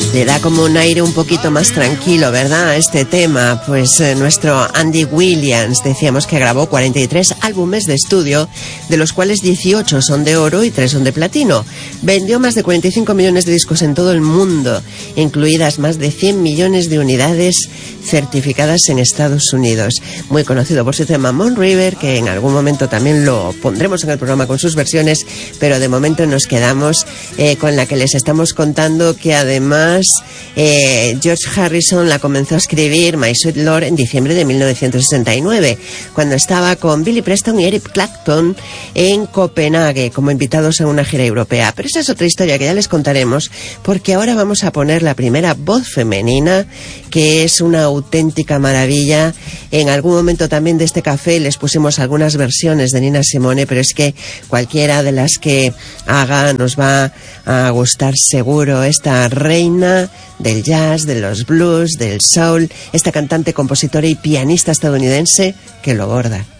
Le da como un aire un poquito más tranquilo, ¿verdad? Este tema, pues nuestro Andy Williams, decíamos que grabó 43 álbumes de estudio, de los cuales 18 son de oro y 3 son de platino. Vendió más de 45 millones de discos en todo el mundo, incluidas más de 100 millones de unidades certificadas en Estados Unidos. Muy conocido por su tema Moon River, que en algún momento también lo pondremos en el programa con sus versiones, pero de momento nos quedamos con la que les estamos contando, que además George Harrison la comenzó a escribir, My Sweet Lord, en diciembre de 1969, cuando estaba con Billy Preston y Eric Clapton en Copenhague como invitados a una gira europea. Pero esa es otra historia que ya les contaremos, porque ahora vamos a poner la primera voz femenina, que es una auténtica maravilla. En algún momento también de este café les pusimos algunas versiones de Nina Simone, pero es que cualquiera de las que haga nos va a gustar seguro. Esta reina del jazz, de los blues, del soul, esta cantante, compositora y pianista estadounidense que lo borda.